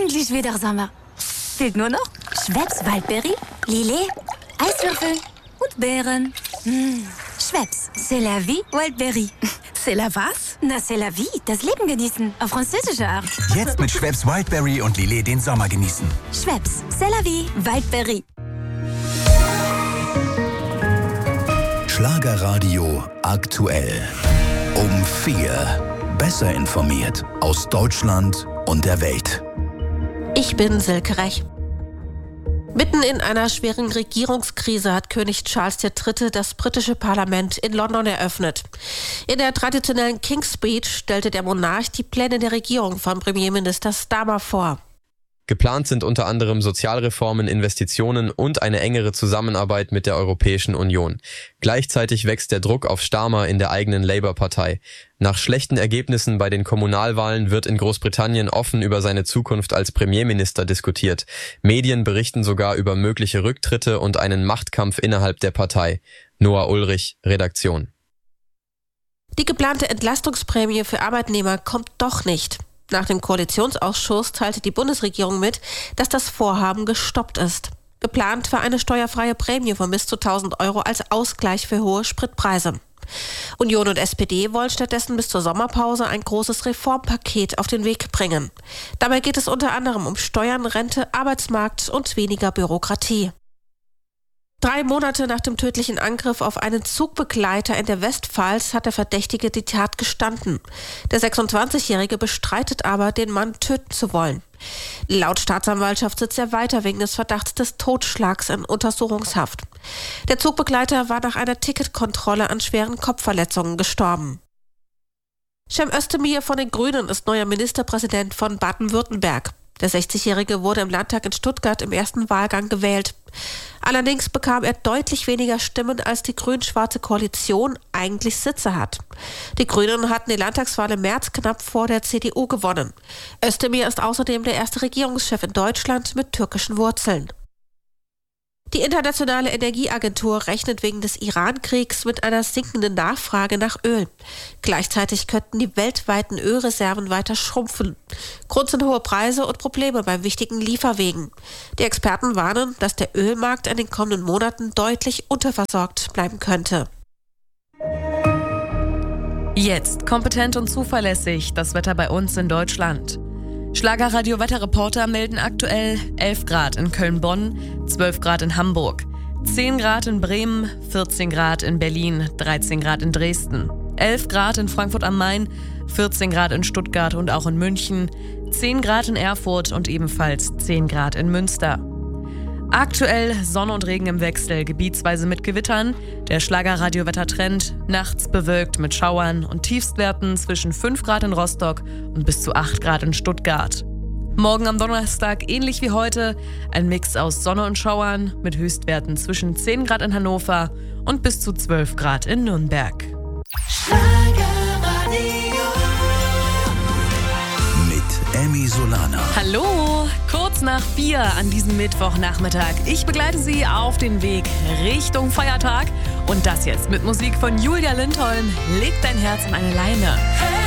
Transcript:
endlich wieder Sommer. Fehlt nur noch Schweppes Waldbeere, Lillet, Eiswürfel und Beeren. Schweppes, c'est la vie, Waldbeere. C'est la was? Na, c'est la vie, das Leben genießen, auf französische Art. Jetzt mit Schweppes Wildberry und Lillet den Sommer genießen. Schweppes, c'est la vie, Waldbeere. Schlagerradio aktuell. Um 4. Besser informiert aus Deutschland und der Welt. Ich bin Silke Rech. Mitten in einer schweren Regierungskrise hat König Charles III. Das britische Parlament in London eröffnet. In der traditionellen King's Speech stellte der Monarch die Pläne der Regierung von Premierminister Starmer vor. Geplant sind unter anderem Sozialreformen, Investitionen und eine engere Zusammenarbeit mit der Europäischen Union. Gleichzeitig wächst der Druck auf Starmer in der eigenen Labour-Partei. Nach schlechten Ergebnissen bei den Kommunalwahlen wird in Großbritannien offen über seine Zukunft als Premierminister diskutiert. Medien berichten sogar über mögliche Rücktritte und einen Machtkampf innerhalb der Partei. Noah Ulrich, Redaktion. Die geplante Entlastungsprämie für Arbeitnehmer kommt doch nicht. Nach dem Koalitionsausschuss teilte die Bundesregierung mit, dass das Vorhaben gestoppt ist. Geplant war eine steuerfreie Prämie von bis zu 1.000 Euro als Ausgleich für hohe Spritpreise. Union und SPD wollen stattdessen bis zur Sommerpause ein großes Reformpaket auf den Weg bringen. Dabei geht es unter anderem um Steuern, Rente, Arbeitsmarkt und weniger Bürokratie. 3 Monate nach dem tödlichen Angriff auf einen Zugbegleiter in der Westpfalz hat der Verdächtige die Tat gestanden. Der 26-Jährige bestreitet aber, den Mann töten zu wollen. Laut Staatsanwaltschaft sitzt er weiter wegen des Verdachts des Totschlags in Untersuchungshaft. Der Zugbegleiter war nach einer Ticketkontrolle an schweren Kopfverletzungen gestorben. Cem Özdemir von den Grünen ist neuer Ministerpräsident von Baden-Württemberg. Der 60-Jährige wurde im Landtag in Stuttgart im ersten Wahlgang gewählt. Allerdings bekam er deutlich weniger Stimmen, als die grün-schwarze Koalition eigentlich Sitze hat. Die Grünen hatten die Landtagswahl im März knapp vor der CDU gewonnen. Özdemir ist außerdem der erste Regierungschef in Deutschland mit türkischen Wurzeln. Die Internationale Energieagentur rechnet wegen des Iran-Kriegs mit einer sinkenden Nachfrage nach Öl. Gleichzeitig könnten die weltweiten Ölreserven weiter schrumpfen. Grund sind hohe Preise und Probleme bei wichtigen Lieferwegen. Die Experten warnen, dass der Ölmarkt in den kommenden Monaten deutlich unterversorgt bleiben könnte. Jetzt kompetent und zuverlässig das Wetter bei uns in Deutschland. Schlagerradio-Wetterreporter melden aktuell 11 Grad in Köln-Bonn, 12 Grad in Hamburg, 10 Grad in Bremen, 14 Grad in Berlin, 13 Grad in Dresden, 11 Grad in Frankfurt am Main, 14 Grad in Stuttgart und auch in München, 10 Grad in Erfurt und ebenfalls 10 Grad in Münster. Aktuell Sonne und Regen im Wechsel, gebietsweise mit Gewittern. Der Schlagerradio-Wettertrend nachts bewölkt mit Schauern und Tiefstwerten zwischen 5 Grad in Rostock und bis zu 8 Grad in Stuttgart. Morgen am Donnerstag ähnlich wie heute, ein Mix aus Sonne und Schauern mit Höchstwerten zwischen 10 Grad in Hannover und bis zu 12 Grad in Nürnberg. Emmy Solana. Hallo, kurz nach 4 an diesem Mittwochnachmittag. Ich begleite Sie auf den Weg Richtung Feiertag. Und das jetzt mit Musik von Julia Lindholm. Leg dein Herz in eine Leine.